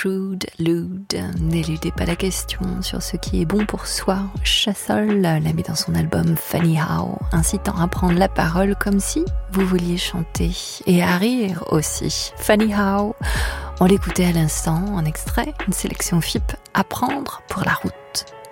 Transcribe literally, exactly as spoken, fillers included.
Shrewd, lewd, n'éludez pas la question sur ce qui est bon pour soi. Chassol l'a mis dans son album Funny How, incitant à prendre la parole comme si vous vouliez chanter et à rire aussi. Funny How, on l'écoutait à l'instant en extrait, une sélection F I P à prendre pour la route.